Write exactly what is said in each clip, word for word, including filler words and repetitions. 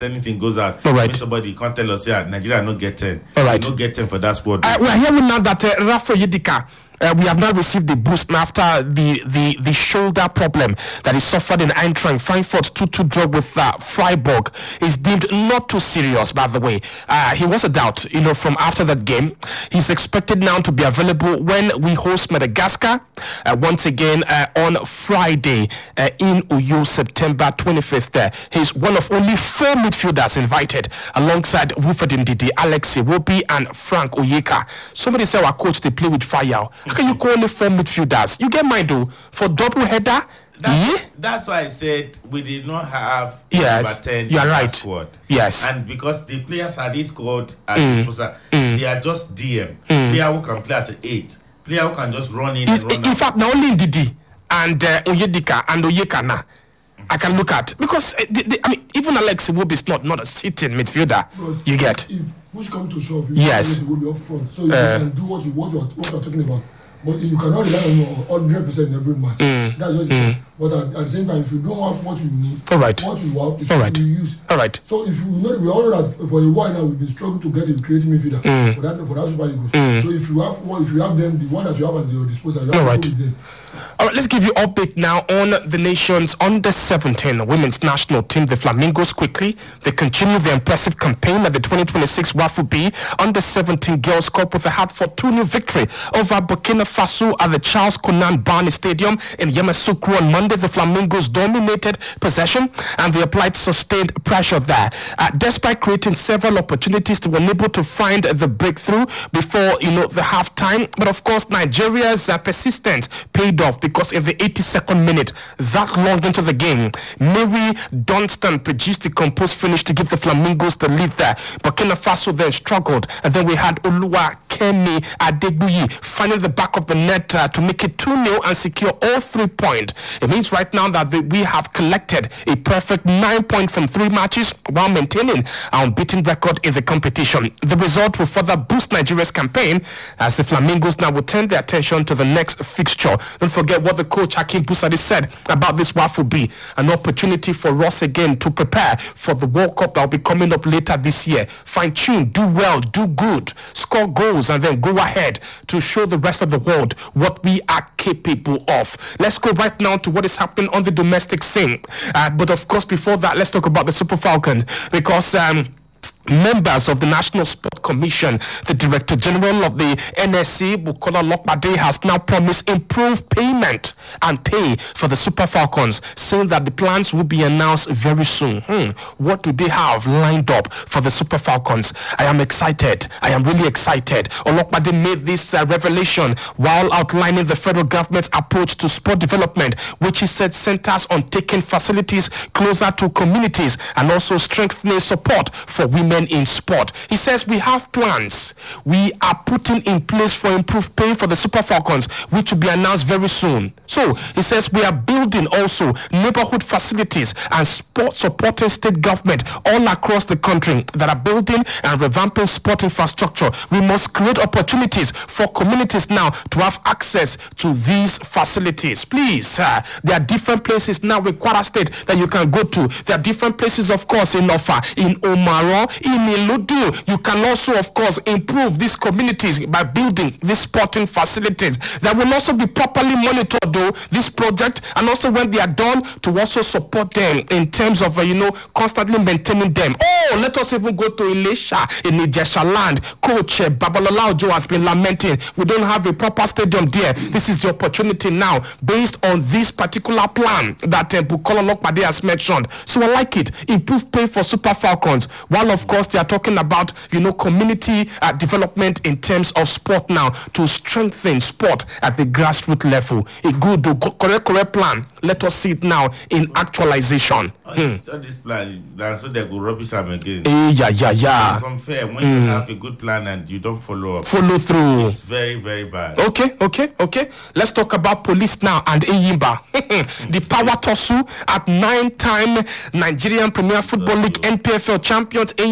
anything goes out, all right. somebody can't tell us, yeah, Nigeria no get ten. All right. No get ten for that squad. Uh, we are hearing now that uh, Rafa Yedika, Uh, we have now received the boost after the, the, the shoulder problem that he suffered in Eintracht Frankfurt two two draw with uh, Freiburg. Is deemed not too serious, by the way. Uh, he was a doubt, you know, from after that game. He's expected now to be available when we host Madagascar uh, once again uh, on Friday uh, in Uyo, September twenty-fifth. Uh, he's one of only four midfielders invited alongside Wilfred Ndidi, Alex Iwobi, and Frank Oyeka. Somebody said our coach, they play with fire. How can you call only four midfielders? You get mine though. For double header? That's, yeah? That's why I said we did not have yes, number ten you are in right. that squad. Yes. And because the players are this squad at Mm. disposal, Mm. they are just D M. Mm. Player who can play as an eight. Player who can just run in It's, and run in out. fact, now only Ndidi and uh, Oyedika and Oyekana I can look at. Because, uh, the, the, I mean, even Alex Iwobi is not, not a sitting midfielder. Because you get. If push come to shove, you yes. will be up front. So you Uh, can do what you what you are, what you are talking about. But you cannot rely on your one hundred percent in every match. Mm. That's just Mm. But at, at the same time, if you don't have what you need, all right. what you have is all what right. you use. All right. So if you know, we all know that for a while now we've been struggling to get a creative midfielder Mm. for that for that Super Eagles. Mm. So if you have one, if you have them, the one that you have at your disposal, you have all right. to go with them. All right, let's give you update now on the nation's under seventeen women's national team, the Flamingos. Quickly, they continue their impressive campaign at the twenty twenty-six WAFU B under seventeen Girls Cup with a hard-fought two nil victory over Burkina Faso at the Charles Konan Barney Stadium in Yamoussoukro on Monday. The Flamingos dominated possession and they applied sustained pressure there. Uh, despite creating several opportunities, they were unable to find the breakthrough before you know the halftime. But of course, Nigeria's uh, persistence paid off because in the eighty-second minute, that long into the game, Mary Dunstan produced the composed finish to give the Flamingos the lead there. Burkina Faso then struggled, and then we had Oluwa Kemi Adegbuyi finding the back of the net uh, to make it two nil and secure all three points. It means right now that the, we have collected a perfect nine points from three matches while maintaining our unbeaten record in the competition. The result will further boost Nigeria's campaign as the Flamingos now will turn their attention to the next fixture. Don't forget what the coach Hakim Busadi said about this WAFU B, an opportunity for us again to prepare for the World Cup that will be coming up later this year. Fine tune, do well, do good, score goals, and then go ahead to show the rest of the world what we are capable of. Let's go right now to what is happening on the domestic scene. Uh, but of course, before that, let's talk about the Super Falcons because um, members of the National Sport Commission, the Director General of the N S C, Bukola Lokpade, has now promised improved payment and pay for the Super Falcons, saying that the plans will be announced very soon. Hmm. What do they have lined up for the Super Falcons? I am excited. I am really excited. Olokpade made this uh, revelation while outlining the federal government's approach to sport development, which he said centers on taking facilities closer to communities and also strengthening support for women in sport. He says we have plans we are putting in place for improved pay for the Super Falcons, which will be announced very soon. So he says we are building also neighborhood facilities and sport supporting state government all across the country that are building and revamping sport infrastructure. We must create opportunities for communities now to have access to these facilities. Please, uh, there are different places now in Kwara State that you can go to. There are different places, of course, in Ofa, in Omaro, in Iludu. You can also, of course, improve these communities by building these sporting facilities that will also be properly monitored, though, this project, and also when they are done, to also support them in terms of, uh, you know, constantly maintaining them. Oh, let us even go to Ilesha in Ijesha land. Coach uh, Babalola Ojo has been lamenting we don't have a proper stadium there. This is the opportunity now, based on this particular plan that uh, Bukola Lokpade has mentioned. So I like it. Improve pay for Super Falcons, while of course they are talking about, you know, community uh, development in terms of sport now to strengthen sport at the grassroots level. A good, uh, correct, correct plan. Let us see it now in actualization. On hmm. this, on this plan, so they go rubbish them again. Eh, yeah, yeah, yeah. It's unfair when Mm. you have a good plan and you don't follow up. Follow through. It's very, very bad. Okay, okay, okay. Let's talk about police now and Eyimba. The power tussle at nine-time Nigerian Premier Football League N P F L champions Eyimba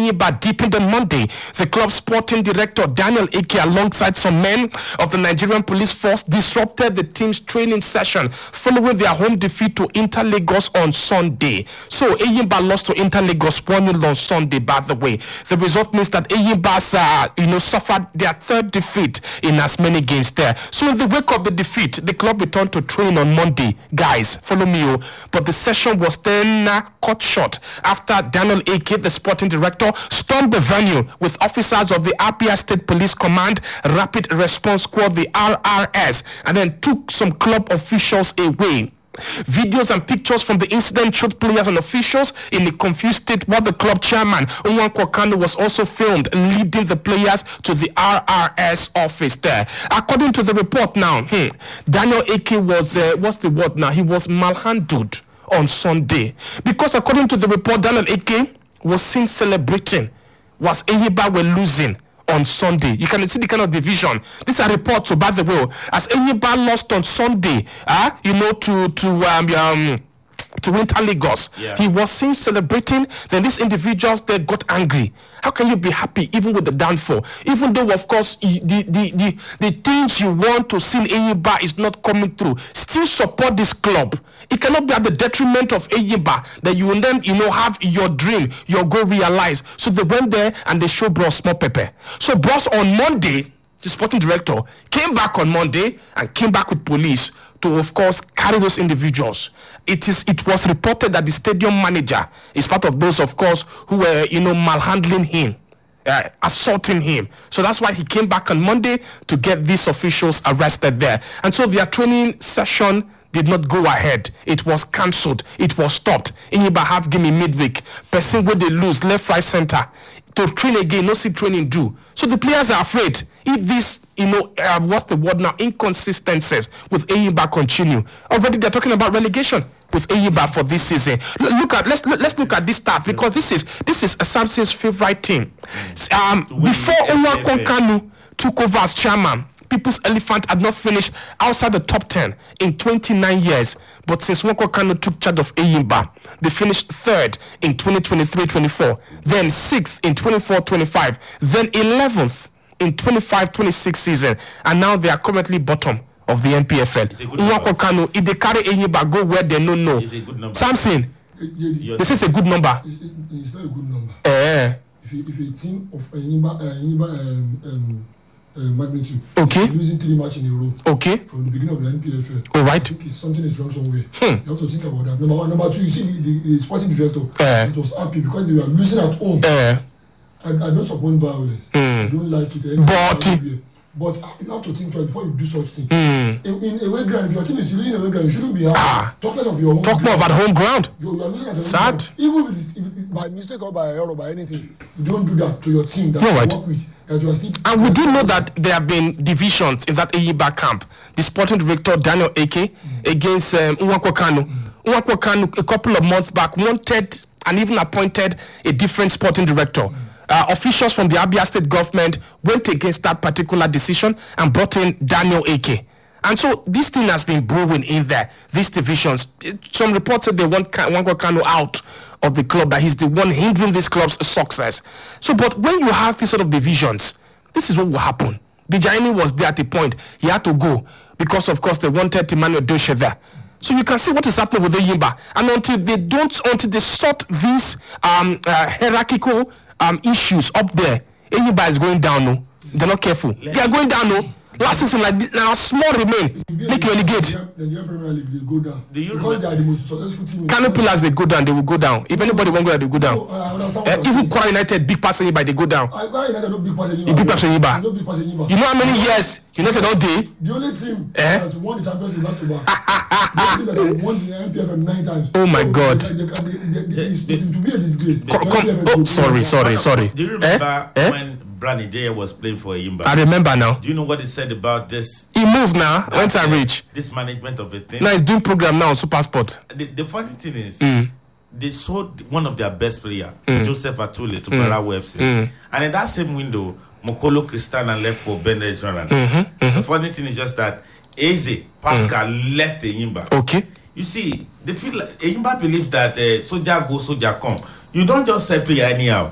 Enyimba deepened on Monday. The club's sporting director Daniel Eke, alongside some men of the Nigerian police force, disrupted the team's training session following their home defeat to Inter Lagos on Sunday. So Enyimba lost to Inter Lagos one nil on Sunday, by the way. The result means that Enyimba uh, you know, suffered their third defeat in as many games there. So in the wake of the defeat, the club returned to train on Monday. Guys, follow me. Oh. But the session was then uh, cut short after Daniel Eke, the sporting director, stormed the venue with officers of the Abia State Police Command Rapid Response Squad, the R R S, and then took some club officials away. Videos and pictures from the incident showed players and officials in a confused state, while the club chairman Nwankwo Kanu was also filmed leading the players to the R R S office there. According to the report now, hmm, Daniel Eke was uh, what's the word now? He was malhandled on Sunday because according to the report, Daniel Eke was seen celebrating was Enyimba were losing on Sunday. You can see the kind of division. These are reports. So by the way, as Enyimba lost on Sunday, uh, you know, to to um, um to Inter Lagos, yeah. He was seen celebrating. Then these individuals they got angry. How can you be happy even with the downfall? Even though, of course, the the the, the things you want to see in Enyimba is not coming through, still support this club. It cannot be at the detriment of Enyimba that you will then, you know, have your dream, your goal realized. So they went there and they showed Bros small pepper. So Bros on Monday, the sporting director, came back on Monday and came back with police to, of course, carry those individuals. It is. It was reported that the stadium manager is part of those, of course, who were, you know, malhandling him, uh, assaulting him. So that's why he came back on Monday to get these officials arrested there. And so their training session did not go ahead. It was cancelled. It was stopped. Enyimba half game in midweek. Person where they lose left, right, center. To train again, no see training do. So the players are afraid. If this, you know, uh, what's the word now? Inconsistencies with Enyimba continue. Already they're talking about relegation with Enyimba for this season. L- look at let's let's look at this start because this is this is Samson's favorite team. Um, before Nwankwo Kanu took over as chairman, People's Elephant had not finished outside the top ten in twenty-nine years. But since Nwankwo Kanu took charge of Enyimba, they finished third in twenty twenty-three twenty-four, then sixth in twenty-four twenty-five, then eleventh in twenty-five twenty-six season, and now they are currently bottom of the N P F L. Nwankwo Kanu, if they carry Enyimba, go where they don't know. Samson, this is a good number. It's, it's not a good number. Eh. If, you, if a team of Enyimba, uh, Enyimba um, um, uh, magnitude, okay, losing three matches in a row, okay, from the beginning of the N P F L, all right, I think it's, something is wrong somewhere. Hmm. You have to think about that. Number one, number two, you see the, the sporting director, uh, it was happy because they were losing at home. Uh, I, I don't support violence. Mm. I don't like it. But but you have to think twice before you do such thing. Mm. In, in a way ground, if your team is losing a way ground, you shouldn't be happy. Ah. Talk less of your own. Talk more about home ground. You, you are losing at a Sad. Ground. Even if, it's, if it, by mistake or by error or by anything, you don't do that to your team that no, you right. work with. That you are still. And we do know that there have been divisions in that Enyimba camp. The sporting director Daniel Eke mm. against um, Nwankwo Kanu. Mm. Nwankwo Kanu a couple of months back wanted and even appointed a different sporting director. Mm. Uh, officials from the Abia State government went against that particular decision and brought in Daniel Eke. And so this thing has been brewing in there, these divisions. Some reports said they want Nwankwo Kanu out of the club, that he's the one hindering this club's success. So, but when you have these sort of divisions, this is what will happen. Bijaini was there at the point. He had to go because, of course, they wanted Emmanuel Doshe there. So you can see what is happening with Enyimba. And until they don't, until they sort these um, uh, hierarchical Um, issues up there, Enyimba is going down. No, they're not careful. Let they are going down. No, last season like this, now small remain. Make you relegate. The Nigerian Premier League they go down. Do you because they are the most successful team. Kano Pillars they go down. They will go down. If anybody won't go down, they go down. No, I understand. Uh, even Kwara United, big pass Enyimba, they go down. Kwara United no big pass Enyimba. Big pass Enyimba. No big pass Enyimba. You know how many years United all day? The only team eh? that has won the Champions League back to back. The only team that has won the N P F L nine times. Oh my so God! They, they, they, they, it's to be a disgrace. Come, come. Oh, sorry, sorry, sorry. Do you remember eh? when Brani Jaya was playing for Enyimba? I remember now. Do you know what he said about this? He moved now. That, Went and uh, reach. This management of the thing. Now he's doing program now on SuperSport. The, the funny thing is, mm. they sold one of their best players, mm. Joseph Atule, to mm. Parawa F C. Mm. And in that same window, Mokolo Cristana left for Bender Joran. Mm-hmm, mm-hmm. The funny thing is just that Eze Pascal mm. left Enyimba. Okay. You see, they feel like Enyimba believes that uh, soldier go, soldier come. You don't just say player anyhow.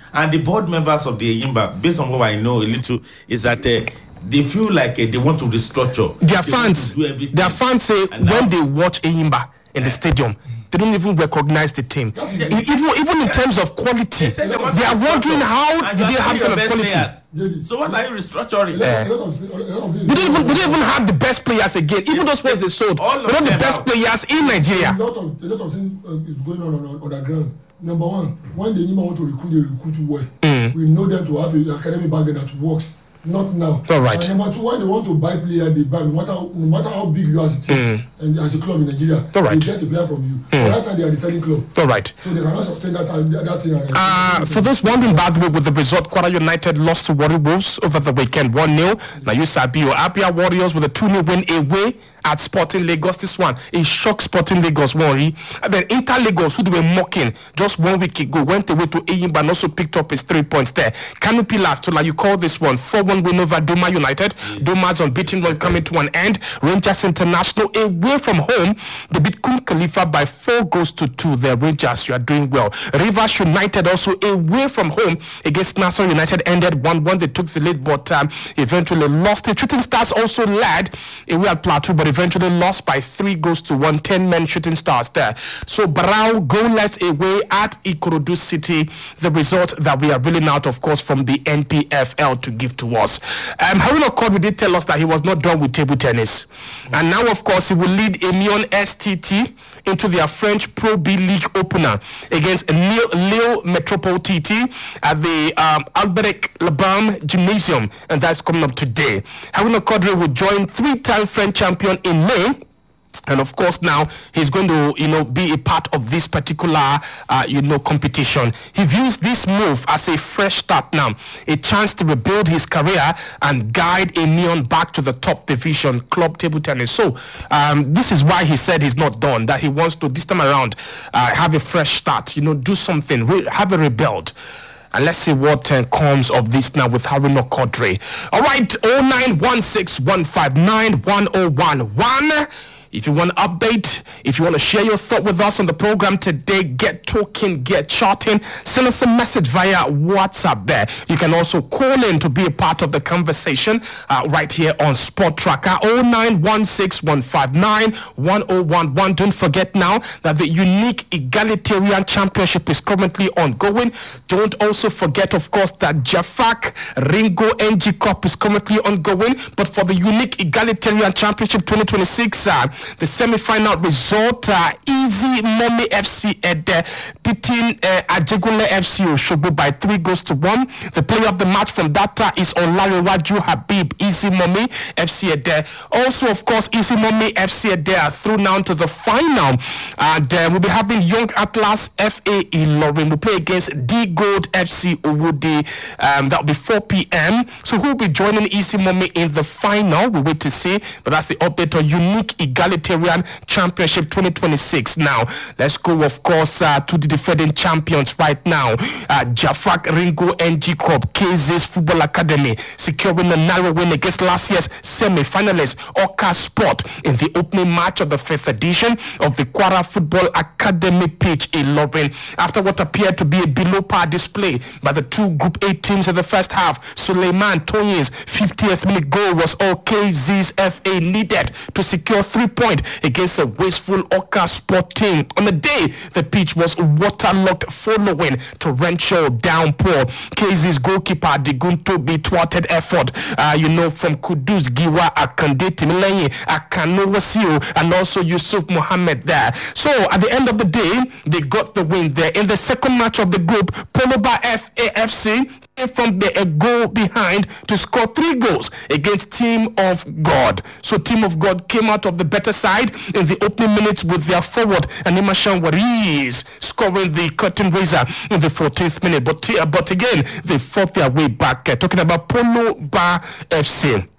And the board members of the Enyimba, based on what I know a little, is that uh, they feel like uh, they want to restructure. Their fans, their fans say and when they watch Enyimba in yeah. the stadium, they don't even recognize the team. Yeah. Even even in terms of quality, they, they are wondering how do they have some quality. Players. So what are you restructuring? Uh, they don't even they don't even have the best players again. Even those players they sold, all of the best out. players in Nigeria. A lot of a lot of things uh, is going on on, on the ground. Number one, when the Enyimba want to recruit, they recruit well. Mm. We know them to have an academic background that works. Not now. All right. And number two, when they want to buy player, they buy no matter no matter how big you are as a team mm. and as a club in Nigeria. All right. They get a player from you. Mm. Right now they are the selling club. All right. So they cannot sustain that that thing. Uh, for those wondering, by the way, with the result, Kwara United lost to Warri Wolves over the weekend, one nil. Now you Sabio Abia Warriors with a two nil win away at Sporting Lagos. This one is shock Sporting Lagos, worry. And then Inter Lagos, who they were mocking just one week ago, went away to Enyimba and also picked up his three points there. Kanu Pillars, to like you call this one, four one win over Doma United. Yes. Doma's unbeaten run coming to an end. Rangers International away from home. They beat Kun Khalifa by four goals to two. There, Rangers, you are doing well. Rivers United also away from home against Nassau United ended one one. They took the lead, but um, eventually lost it. Shooting Stars also led away at Plateau, but eventually lost by three goals to one. ten-men Shooting Stars there. So Barao goalless away at Ikorodu City. The result that we are reeling out, of course, from the N P F L to give to us. Um, Haruna Kodri did tell us that he was not done with table tennis. Mm-hmm. And now, of course, he will lead Emion S T T into their French Pro B League opener against Lille, Lille Metropole T T at the um, Alberic Laban Gymnasium, and that's coming up today. Haruna Kodri will join three-time French champion in May. And of course, now he's going to, you know, be a part of this particular, uh, you know, competition. He views this move as a fresh start now, a chance to rebuild his career and guide Emion back to the top division club table tennis. So um, this is why he said he's not done, that he wants to this time around uh, have a fresh start, you know, do something, re- have a rebuild. And let's see what uh, comes of this now with Haruna Kodri. All right, oh nine one six, one five nine, one oh one one. If you want to update, if you want to share your thought with us on the program today, get talking, get chatting, send us a message via WhatsApp there. You can also call in to be a part of the conversation uh, right here on Sport Tracker oh nine one six, one five nine, one oh one one. Don't forget now that the unique egalitarian championship is currently ongoing. Don't also forget, of course, that Jafak Ringo N G Cup is currently ongoing. But for the unique egalitarian championship twenty twenty-six, uh, the semi-final result, uh, Easy Mommy F C Ede beating uh, Ajegule F C Oshobo by three goals to one. The player of the match from that uh, is Olarewaju Habib, Easy Mommy F C Ede. Also, of course, Easy Mommy F C Ede are through now to the final. And uh, we'll be having Young Atlas F A Ilorin. We'll play against D Gold F C Owodi. Um, that'll be four p.m. So who will be joining Easy Mommy in the final? We'll wait to see. But that's the update on unique egalitarian championship twenty twenty-six. Now let's go, of course, uh, to the defending champions right now. uh, Jafak Ringo N G Cup, K Z's Football Academy securing a narrow win against last year's semi-finalist Oka Sport in the opening match of the fifth edition of the Kwara Football Academy pitch in Ilorin. After what appeared to be a below par display by the two Group A teams in the first half, Suleiman Tonye's fiftieth minute goal was all K Z's F A needed to secure three points against a wasteful Oka Sport team. On the day, the pitch was waterlogged following torrential downpour. K Z's goalkeeper Digunto be thwarted effort, uh, you know, from Kudus Giwa Akande Timilenye, Akano Wasio, and also Yusuf Mohammed there. So at the end of the day, they got the win there. In the second match of the group, Poloba F A F C from the a goal behind to score three goals against Team of God. So Team of God came out of the better side in the opening minutes with their forward Anima Shanwaris scoring the curtain raiser in the fourteenth minute. But uh, but again, they fought their way back. Uh, talking about Polo Bar F C.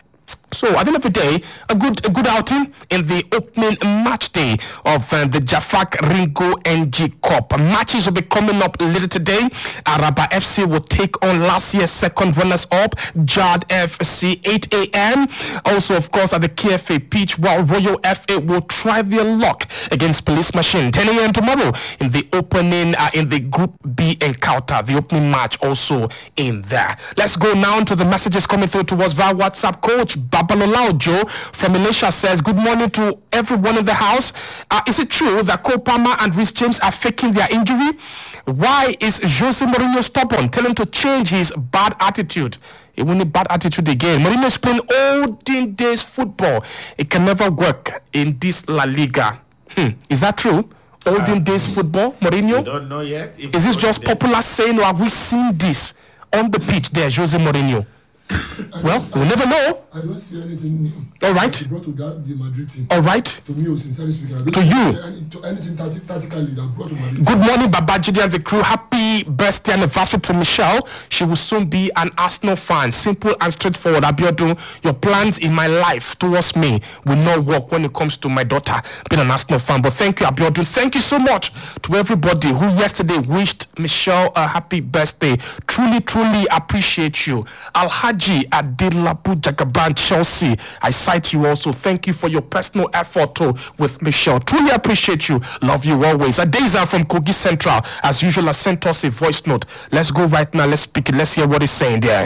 So at the end of the day, a good a good outing in the opening match day of uh, the Jafak Ringo N G Cup. Matches will be coming up later today. Araba F C will take on last year's second runners-up, Jad F C, eight a.m. Also, of course, at the K F A pitch, while Royal F A will try their luck against Police Machine. ten a.m. tomorrow in the opening, uh, in the Group B encounter, the opening match also in there. Let's go now to the messages coming through to us via WhatsApp. Coach Babalolao Joe from Malaysia says, good morning to everyone in the house. Uh, is it true that Cole Palmer and Reece James are faking their injury? Why is Jose Mourinho stubborn? Tell him to change his bad attitude. He won't need bad attitude again. Mourinho is playing olden days football. It can never work in this La Liga. Hmm. Is that true? Olden uh, days football, Mourinho? We don't know yet. If is this just popular saying, or have we seen this on the pitch there, Jose Mourinho? Well, we'll never know. I don't see anything new. All right. He brought to that the Madrid team. All right. To me, sincerely speaking, I don't to you. Any, to anything tactically that brought to Madrid. Good morning, Babajide and the crew. Happy birthday anniversary to Michelle. She will soon be an Arsenal fan. Simple and straightforward. Abiodun, your plans in my life towards me will not work when it comes to my daughter being an Arsenal fan. But thank you, Abiodun. Thank you so much to everybody who yesterday wished Michelle a happy birthday. Truly, truly appreciate you. Alhaji Adilabu Jagaban Chelsea, I cite you also. Thank you for your personal effort too with Michelle. Truly appreciate you. Love you always. Adeza from Kogi Central, as usual, has sent us a voice note. Let's go right now. Let's speak it. Let's hear what he's saying there.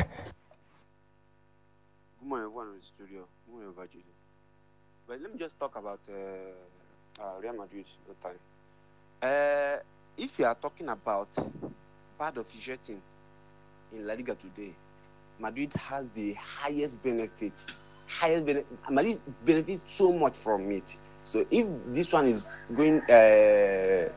Good morning, everyone in the studio. Good morning, Virgil. But let me just talk about uh, uh, Real Madrid this time. Uh, if you are talking about bad officiating in La Liga today, Madrid has the highest benefit. Highest benefit. Madrid benefits so much from it. So if this one is going uh,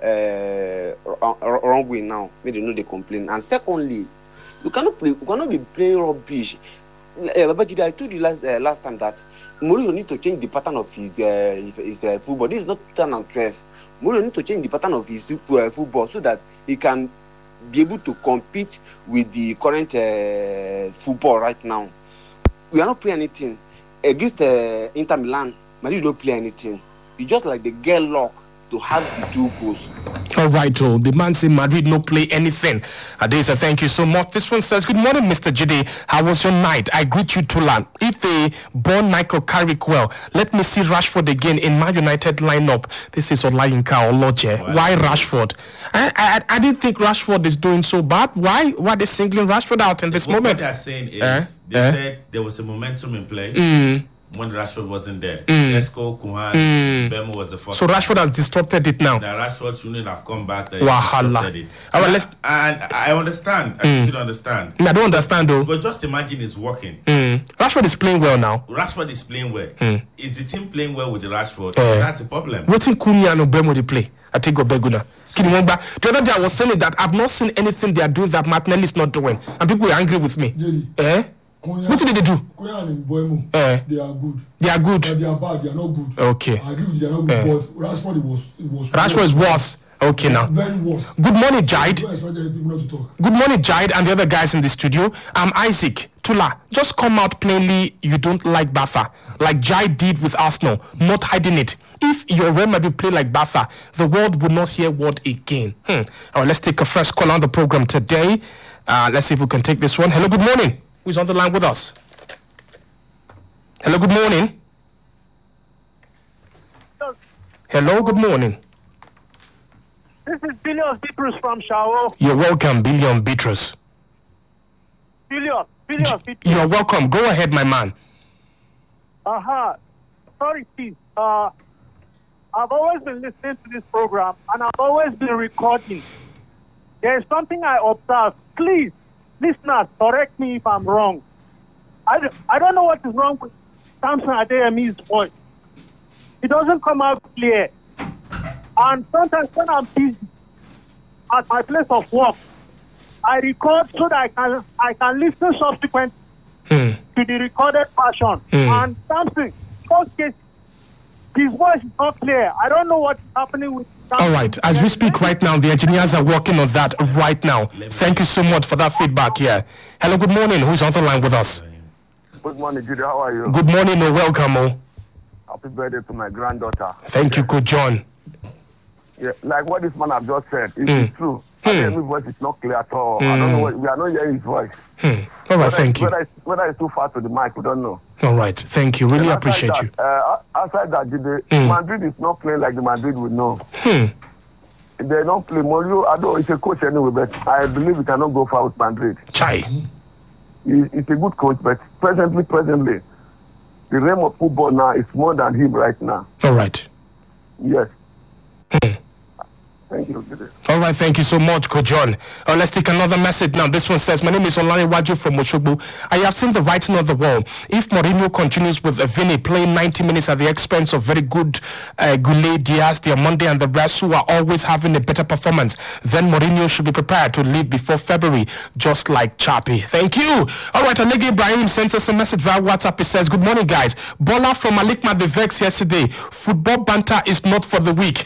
uh, wrong way now, maybe they know they complain. And secondly, you cannot play. You cannot be playing rubbish. Uh, but I told you last uh, last time that Mourinho need to change the pattern of his uh, his uh, football. This is not two thousand twelve. Mourinho need to change the pattern of his uh, football so that he can be able to compete with the current uh, football right now. We are not playing anything against uh, Inter Milan. Madrid don't play anything. You just like the get luck to have the two goals. All right, oh, the man say Madrid no play anything. Adesa, thank you so much. This one says, good morning, Mister Jide. How was your night? I greet you, Tulan. If they born Michael Carrick well, let me see Rashford again in my United lineup. This is Olayinka Oloje. Wow. Why Rashford? I, I I didn't think Rashford is doing so bad. Why? Why are they singling Rashford out in this what moment? What they're saying is, eh? they eh? said there was a momentum in place. Mm. When Rashford wasn't there, Mm. Sesko, Kuhan, Mm. Bemo was the first. So Rashford has disrupted it now. The Rashford shouldn't have come back. There Wahala. It. All right, let's. And I understand. I Mm. still understand. I don't understand though. But just imagine it's working. Mm. Rashford is playing well now. Rashford is playing well. Mm. Is the team playing well with the Rashford? Eh. That's the problem. What in Kunya and Obemo they play? I think Obeguna. The other day I was saying that I've not seen anything they are doing that Martinelli is not doing, and people are angry with me. Jelly. Eh? Konya, What did they do? Konya and Boemo, Eh. they are good. They are good. But they are bad. They are not good. Okay. I agree with you. They are not good. Eh. But Rashford, it was, it was. Rashford is worse. Okay now. Very worse. Good morning, Jide. You don't expect people not to talk. Good morning, Jide, and the other guys in the studio. I'm Isaac. Tula, just come out plainly. You don't like Batha, like Jide did with Arsenal, not hiding it. If your Real Madrid play like Batha, the world will not hear word again. Hmm. All right, let's take a first call on the program today. Uh, let's see if we can take this one. Hello, good morning. Who's on the line with us? Hello, good morning. Hello, good morning. This is Billion Beatrice from Shao. You're welcome, Billion Beatrice. Billion, Billion Beatrice. You're welcome. Go ahead, my man. Uh-huh. Sorry, please. Uh, I've always been listening to this program, and I've always been recording. There is something I observed. Please, listeners, correct me if I'm wrong. I, d- I don't know what is wrong with Samson Adeyemi's voice. It doesn't come out clear. And sometimes when I'm busy at my place of work, I record so that I can I can listen subsequently Hmm. to the recorded version. Hmm. And something, most cases, his voice is not clear. I don't know what's happening with Samson. All right. As we speak right now, the engineers are working on that right now. Thank you so much for that feedback here. Hello, good morning. Who's on the line with us? Good morning, Judy. How are you? Good morning, oh, welcome, oh. Happy birthday to my granddaughter. Thank you, Coach John. Yeah, like what this man have just said, it Mm. is true. Mm. His voice is not clear at all. I don't know what, we are not hearing his voice. Hmm. All right, Whether thank it's- you. Whether it's, whether it's too far to the mic, we don't know. All right, thank you. Really And appreciate outside you. that, Uh, outside that, Judy, Mm. Madrid is not playing like the Madrid we know. Hmm. They don't play. Mourinho, I know he's a coach anyway, but I believe he cannot go far with Madrid. Chai. He, he's a good coach, but presently, presently, the realm of football now is more than him right now. All right. Yes. Hmm. Thank you. Judy. All right, thank you so much, Coach John. Uh, let's take another message now. This one says, my name is Olani Waju from Oshogbo. I have seen the writing on the wall. If Mourinho continues with Vinny playing ninety minutes at the expense of very good uh, Goulet, Diaz, Diamonde, and the rest who are always having a better performance, then Mourinho should be prepared to leave before February, just like Chappie. Thank you. All right, Alege Ibrahim sent us a message via WhatsApp. He says, good morning, guys. Bola from Alikma the Vex yesterday. Football banter is not for the weak.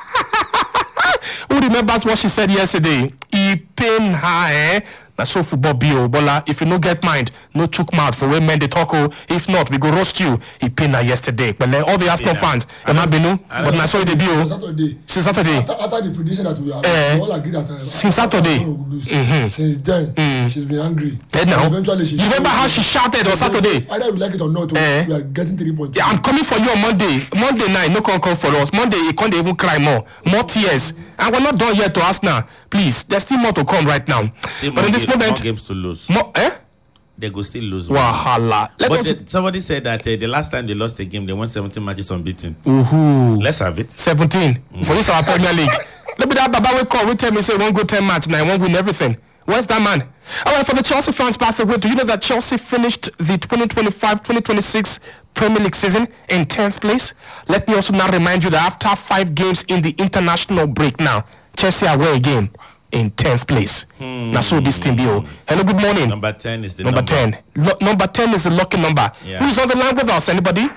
Who remembers what she said yesterday? He pain her, eh? That's so football bio, Bola. If you no get mind, no chook mouth for when men they talk. Oh, if not, we go roast you. He pain her yesterday. But then all the Arsenal Yeah. fans, am I binu? But I saw the Since bio Saturday. since Saturday. After, after the prediction that we have, Eh. we all agree that uh, Since Arsenal Saturday. will lose. Mhm. Since then, Mm. she's been angry. Then now, And eventually, she you remember how she shouted on Saturday? Either we like it or not, Eh. we are getting three points. Yeah, I'm coming for you on Monday. Monday night, no con come for us. Monday, you can't even cry more. More tears. And we're not done yet to us now. Please, there's still more to come right now. Still But more in this ga- more moment, games to lose. more, eh? They go still lose. Wahala. Let But us. uh, somebody said that uh, the last time they lost a game, they won seventeen matches unbeaten. Ooh. Let's have it. seventeen for this our Premier League. Let me that Baba we call. We tell me say one go ten match now, one win everything. Where's that man? All right, for the Chelsea fans, by the way, do you know that Chelsea finished the twenty twenty-five twenty twenty-six Premier League season in tenth place? Let me also now remind you that after five games in the international break now, Chelsea are away again in tenth place. Now so this team be. oh. Hello, good morning. Number ten is the Number number. ten. Lo- number ten is the lucky number. Yeah. Who's on the line with us? Anybody?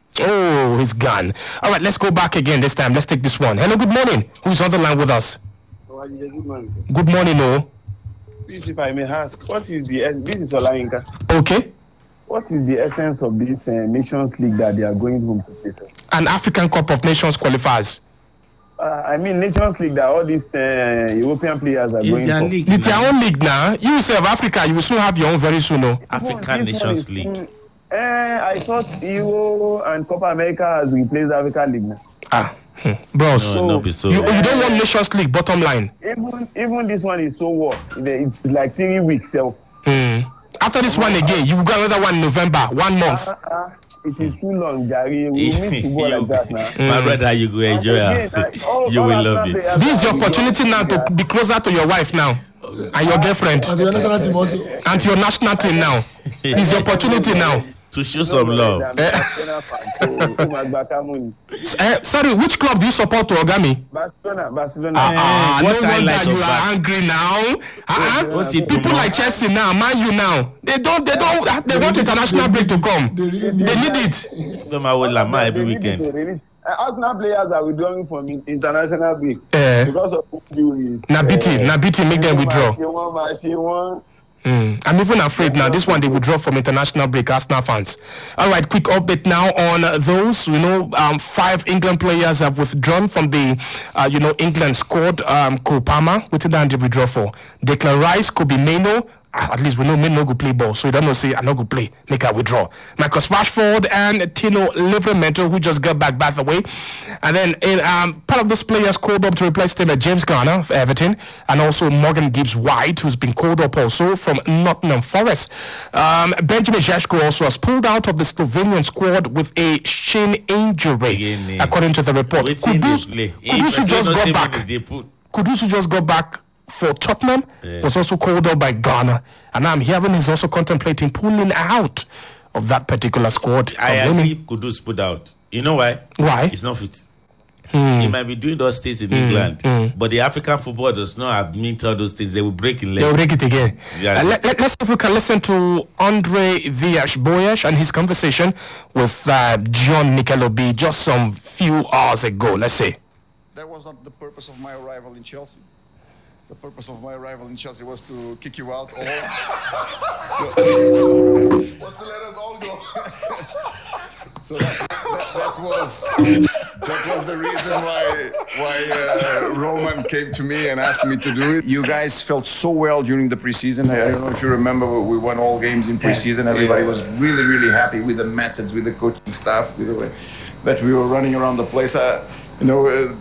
Oh, he's gone. All right, let's go back again this time. Let's take this one. Hello, good morning. Who's on the line with us? Good morning. Good morning, oh. Please, if I may ask, what is the this is Olayinka? Okay. What is the essence of this uh, Nations League that they are going home to play? Sir? An African Cup of Nations qualifiers. Uh, I mean Nations League that all these uh, European players are It's going their for. league. It's now. your own league now. You yourself, Africa, you will soon have your own very soon, oh. African This one Nations is- League. Uh, I thought Euro and Copa America has replaced Africa League now. Ah, hmm. bros. No, no, be so. You, you don't want Nations League, bottom line. Even even this one is so what? It's like three weeks. So Hmm. After this one again, you will go another one in November, one month. uh, uh, it is too long, Gary. We miss football You- like that now. My brother, you go enjoy Again, it. I- all- You all will love Arsenal it. players This is your are- opportunity now to be closer to your wife now and your girlfriend And the national team also. and to your national team now. It's your opportunity now. To show some love. Eh. Barcelona, Eh, sorry, which club do you support to Ogami? Barcelona. Ah, Eh, no what I wonder like you of are Bar- angry now. Ah, What it people do like Chelsea now, Man U now, they don't, they don't, they want international break to come. They really need They it. need it. Them are with Lamar every They need weekend. to release- uh, Arsenal players are withdrawing from in- international break Eh, because of injuries. na beating, na beating, make them withdraw. She won, ma- she won. Mm. I'm even afraid now. This one they withdraw from international break. Arsenal fans. All right, quick update now on uh, those. You know, um, five England players have withdrawn from the, uh, you know, England squad. Um, Cole Palmer, what's it down the withdraw for? Declan Rice, Kobe Mainoo. Ah, at least we know Mainoo go play ball, so you don't know say I not go play. Make a withdraw. Marcus Rashford and Tino Livramento, who just got back by the way, and then in um, part of those players called up to replace them are James Garner of Everton, and also Morgan Gibbs White, who's been called up also from Nottingham Forest. Um, Benjamin Šeško also has pulled out of the Slovenian squad with a shin injury, Again, eh. according to the report. Wetin Kudus, dey play? Kudus who If just person no got say back. make they put- Kudus who just got back for Tottenham Yeah. was also called up by Ghana, and I'm hearing he's also contemplating pulling out of that particular squad. I From agree women. Kudus put out. You know why? Why? It's not fit. He might be doing those things in England, but the African football does not admit all those things. They will break in They'll legs. break it again. Yeah. Uh, let, let, let's see if we can listen to Andre Villas-Boas and his conversation with uh, John Nicolobi just some few hours ago. Let's see. That was not the purpose of my arrival in Chelsea. the purpose of my arrival in Chelsea was to kick you out all. so, so was to let us all go. So that, that, that was that was the reason why why uh, Roman came to me and asked me to do it. You guys felt so well during the preseason. I, I don't know if you remember, we won all games in preseason. Everybody was really really happy with the methods, with the coaching staff, with the way that we were running around the place. Uh, you know, uh,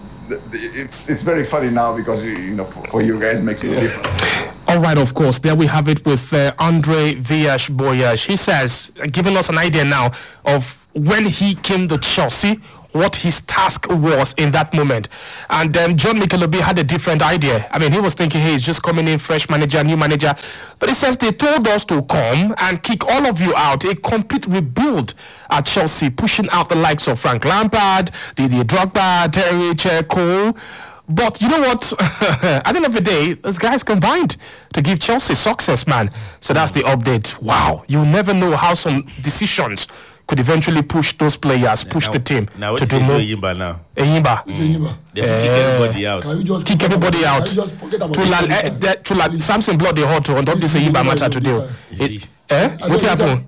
it's it's very funny now because you know for, for you guys makes it different. All right, of course. There we have it with uh, Andre Villas-Boas. He says, uh, giving us an idea now of when he came to Chelsea, what his task was in that moment. And um, John Mikelobi had a different idea. I mean, he was thinking, hey, he's just coming in, fresh manager, new manager. But he says they told us to come and kick all of you out. A complete rebuild at Chelsea, pushing out the likes of Frank Lampard, Didier Drogba, Terry Cole. But you know what? At the end of the day, those guys combined to give Chelsea success, man. So that's the update. Wow. You never know how some decisions could eventually push those players, push now, the team now to do more. more. Yimba now. Yimba. Mm. They have to kick everybody out. Can you just Kick everybody out. Can you just forget about To la, eh, that- to la, Samson blood the hot on top this Yimba matter to do. It- Eh? What happened?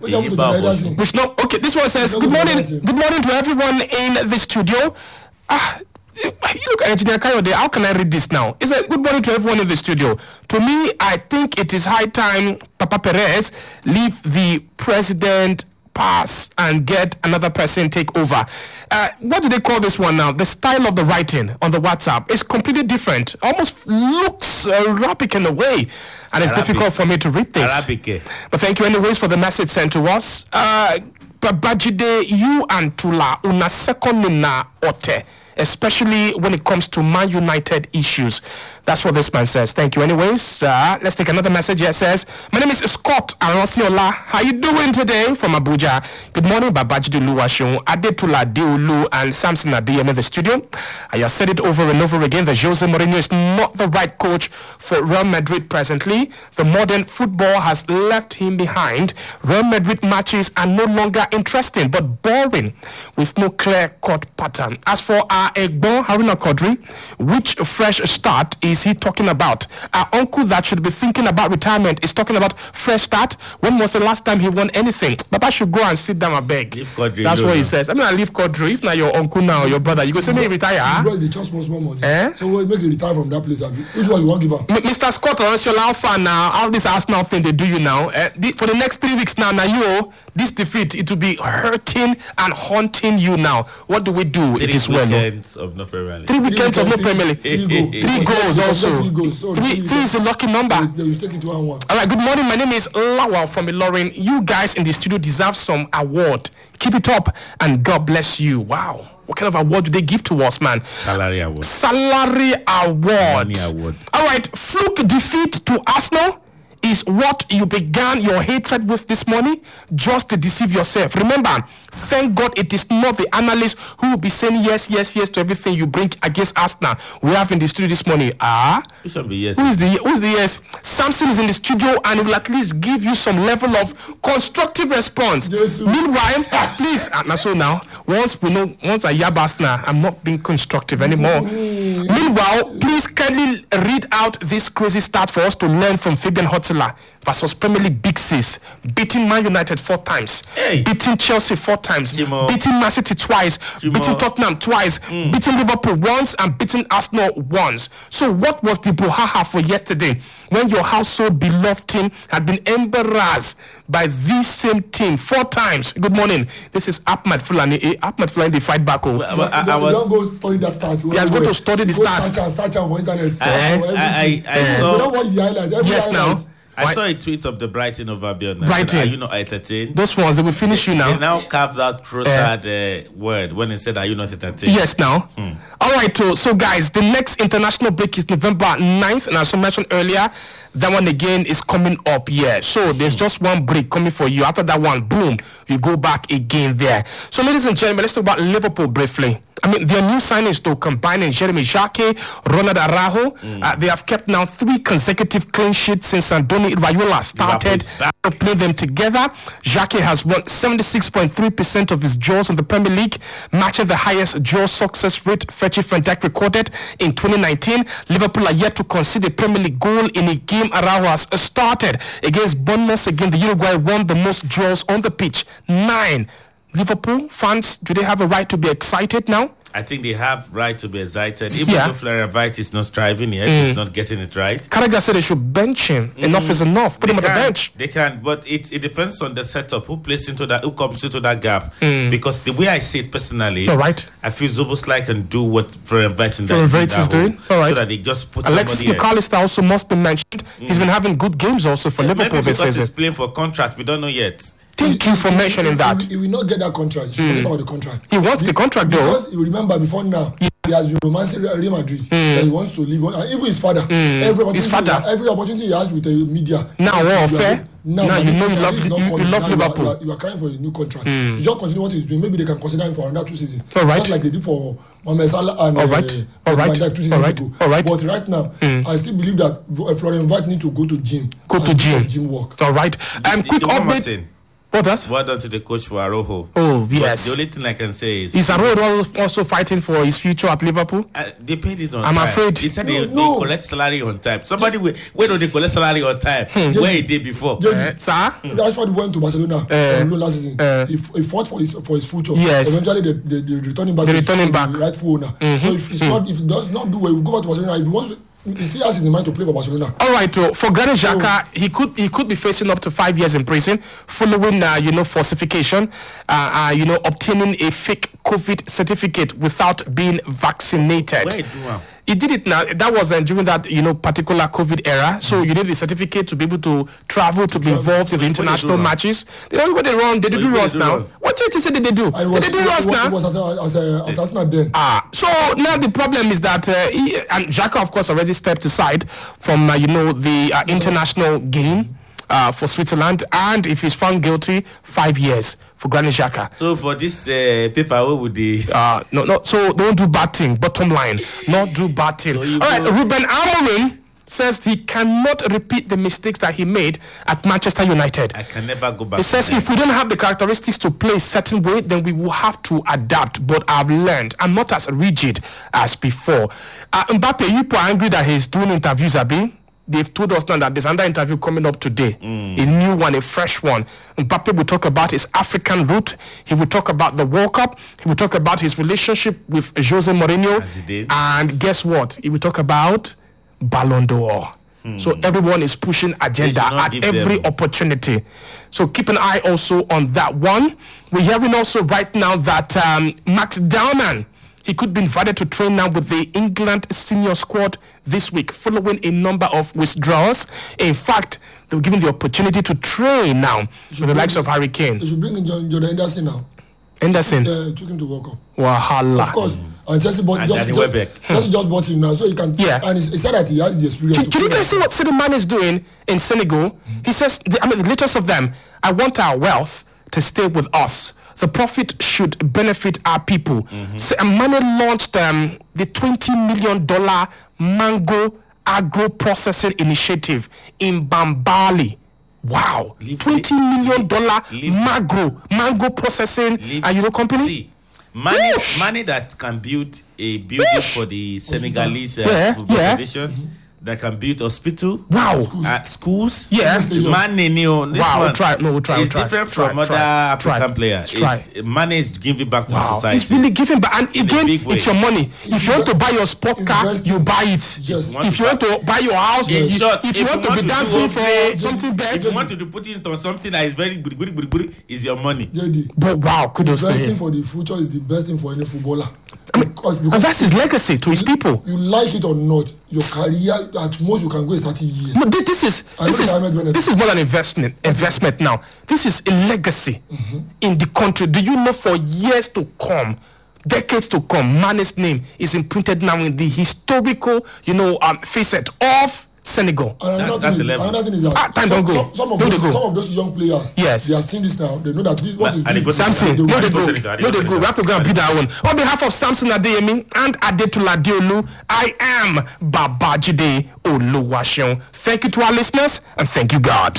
Which no? Okay, this one says, good morning, good morning to everyone in the studio. Ah, you look at Engineer Kayode, how can I read this now? It's a good morning to everyone in the studio. To me, I think it is high time Papa Perez leave the president pass and get another person take over. Uh, what do they call this one now? The style of the writing on the WhatsApp is completely different. Almost looks uh, Arabic in a way. And it's Arabic. difficult for me to read this. Arabic. But thank you anyways for the message sent to us. Uh, Babajide, you and Tula, una second na ote. Especially when it comes to Man United issues. That's what this man says. Thank you anyways. Uh, let's take another message here. It says, my name is Scott Arosiola. How you doing today from Abuja? Good morning, Babajide Luwashun, Adetula Deulu, and Samson Adeyemi in the studio. I have said it over and over again that Jose Mourinho is not the right coach for Real Madrid presently. The modern football has left him behind. Real Madrid matches are no longer interesting, but boring, with no clear-cut pattern. As for our Egbon Haruna Kodri, which fresh start is he talking about? Our uncle that should be thinking about retirement is talking about fresh start. When was the last time he won anything? Baba should go and sit down and beg. That's what he says. I'm gonna leave Kodri. If not your uncle now, your brother, you go say me retire. Bro, they just want more money. Eh? So we'll make you retire from that place. Which one you want to give up? M- Mister Scott Oransiola, how far now? All this Arsenal thing they do you now? Uh, the, for the next three weeks now, now you this defeat it will be hurting and haunting you now. What do we do? Three it is well. weekends of no Premier League. Three weekends of no Premier League. Three, three, Three goals also. Three goals. So Three, three is a lucky number. They will take it to one one. All right, good morning. My name is Lawal from Ilorin. You guys in the studio deserve some award. Keep it up and God bless you. Wow. What kind of award do they give to us, man? Salary award. Salary award. Money award. All right, fluke defeat to Arsenal is what you began your hatred with this morning, just to deceive yourself. Remember, thank God it is not the analysts who will be saying yes, yes, yes to everything you bring against Arsenal. We have in the studio this morning. Ah, It should be yes. who is the who is the yes? Samson is in the studio and he will at least give you some level of constructive response. Yes, sir. Meanwhile, please, uh, now so now, once we know, once I yab Arsenal, I'm not being constructive anymore. Meanwhile, please kindly read out this crazy start for us to learn from Fabian Hotela versus Premier League Big Six, beating Man United four times, Hey. beating Chelsea four times, Chimo. beating Man City twice, Chimo. beating Tottenham twice, beating Liverpool once, and beating Arsenal once. So what was the brouhaha for yesterday when your household beloved team had been embarrassed by this same team four times? Good morning. This is Ahmad Fulani. Eh, Ahmad Fulani, the fight back. Oh. Well, well, I, I don't, was. don't go study that stats. He has got to study the Go stats. Search and search and for internet. I, for I, I, everything. I We saw. don't watch the highlights. Every Yes, now. highlight. I Why- saw a tweet of the Brighton over Albion. Brighton. Are you not entertained? Those ones, they will finish you They now. now carved out Trossard uh, word when they said, "Are you not entertained?" Yes, now. All right, so, so guys, the next international break is November ninth, and as I mentioned earlier, that one again is coming up. Yeah, so there's just one break coming for you. After that one, boom, you go back again there. So, ladies and gentlemen, let's talk about Liverpool briefly. I mean, their new signings to combining Jeremy Jacquet, Ronald Araujo, mm. uh, they have kept now three consecutive clean sheets since Andoni Iraola started playing them together. Jacquet has won seventy-six point three percent of his draws in the Premier League, matching the highest draw success rate Virgil van Dijk recorded in twenty nineteen. Liverpool are yet to concede a Premier League goal in a game Araujo has started against Bournemouth. Again, the Uruguay won the most draws on the pitch, nine. Liverpool fans, do they have a right to be excited now? I think they have right to be excited. Even Yeah. though Florian Wirtz is not striving yet, Mm. he's not getting it right. Carragher said they should bench him. Enough is enough. Put They him on the can- bench. They can, but it, it depends on the setup. Who plays into that? Who comes into that gap? Mm. Because the way I see it personally, All right. I feel Zoboslai can do what Florian Wirtz in that, Florian in Wirtz that is hole, doing? All right. so that they just put Alexis somebody in. McAllister also must be mentioned. He's been having good games also for Yeah, Liverpool maybe this because season. he's playing for contract. We don't know yet. Thank you for mentioning that. He, he will not get that contract. You should forget about the contract. He wants the contract though. Because you remember before now, he has been romancing Real Madrid. That he wants to leave. And even his father. Every opportunity, His father. every opportunity he has with the media. Now, you well, are- fair. Now, Now man, you know you the love- contract is not you- you coming. love Now you are- Liverpool. You are, you are crying for a new contract. You just continue what he's doing. Maybe they can consider him for another two seasons. All right. Just like they did for Mohamed Salah and All right. uh, All right. Van Dijk two seasons All right. ago. All right. But right now, I still believe that uh, Florian Wirtz need to go to gym. Go and to do gym. some Gym work. All right. Um, The- quick the one more update. thing. What that? Well done to the coach for Arojo. Oh, But yes. the only thing I can say is Is Arroyo also fighting for his future at Liverpool? Uh, they paid it on I'm time. afraid. They said No, they, no. they collect salary on time. Somebody will, where do they collect salary on time? Where a day before? Yeah. Uh, sir? Rashford went to Barcelona Eh, on loan last season. eh. he, f- he fought for his for his future. Yes. Eventually, they, they, they return him back. They to return his, him back. the rightful owner. So if it's not, if he does not do well, he will go back to Barcelona. If he wants, to, he still has in the mind to play for Barcelona. All right, uh, for Granit Xhaka, he could he could be facing up to five years in prison following, uh, you know, falsification, uh, uh, you know, obtaining a fake COVID certificate without being vaccinated. Where he do am? He did it now. That was uh, during that, you know, particular COVID era. So you need the certificate to be able to travel, to be involved in the When- when they do international runs. matches. They don't go they run. They do When- when they runs do now. runs. What did they say did they do? And it Did was, they do it runs was, now? it was at, uh, as a, at Arsenal then. Ah, so now the problem is that uh, he, and Xhaka, of course, already stepped aside from uh, you know the uh, international game uh, for Switzerland, and if he's found guilty, five years for Granit Xhaka. So for this uh, paper, what would they? Uh, no, no. So don't do bad thing. Bottom line, not do bad thing. So you All right, go- Ruben Amorim says he cannot repeat the mistakes that he made at Manchester United. I can never go back. He says to if we don't have the characteristics to play a certain way, then we will have to adapt. But I've learned I'm not as rigid as before. Uh, Mbappe, you are angry that he's doing interviews, Abi. They've told us now that there's another interview coming up today, a new one, a fresh one. Mbappe will talk about his African route. He will talk about the World Cup. He will talk about his relationship with Jose Mourinho. As he did. And guess what? He will talk about Ballon d'Or. So everyone is pushing agenda should not at give every them- opportunity. So keep an eye also on that one. We're hearing also right now that um, Max Dowman, he could be invited to train now with the England senior squad this week, following a number of withdrawals. In fact, they were given the opportunity to train now with the likes of Harry Kane. They should bring in John, Jordan Henderson now. Anderson, Uh, took him to World Cup. Wahala. Of course. And Chelsea bought And just, Danny just, Welbeck. Chelsea just bought him now, so he can. Yeah. And he, he said that he has the experience. Do, to do you play guys see what City Man is doing in Senegal? He says, the, I mean, the latest of them, I want our wealth to stay with us. The profit should benefit our people. So, and Mane launched um, the twenty million dollars Mango Agro Processing Initiative in Bambali. Wow. Leave- twenty million dollars leave- mango, mango processing, Leave- and you know, company? See, money, Whoosh! money that can build a building Whoosh! for the Senegalese uh, Yeah, football yeah. federation, that can build hospital, Wow. uh, schools. Yeah. The money, you know, this Wow, we'll one try. No, we'll try, we'll It's try. different Try, from other try, African try. players. Try. It's, money is giving back to Wow, society. it's really giving back. And again, big way. it's your money. If you want to buy your sport car, Invest you in- buy it. Yes. Want If to you want buy- to buy your house, In you- short, if you want to be do dancing for okay, something if bad, you want to do put it on something that is very good, good, good, good, is your money. J D. but wow, kudos to Best thing him. for the future is the best thing for any footballer. Because, And because that's his legacy to his people. you like it or not, your career at most you can go is thirty years. No, thi- this is I this know is Ahmed Bennett. this is more than investment. Investment now. This is a legacy in the country. Do you know for years to come, decades to come, Mane's name is imprinted now in the historical, you know, um, facet of Senegal. And another, That- that's thing is, eleven. another thing is that Ah, time some, don't go. some, some of No, they those, go. some of those young players, Yes. they are seeing this now. They know that this, what But- is and they go this. to Samson, Senegal. no, I they did go. go Senegal, I did No, go they go. We Senegal. have to go and beat that one. On behalf of Samson Adeyemi and Adetola Diolu, I am Babajide Oluwaseun. Thank you to our listeners and thank you, God.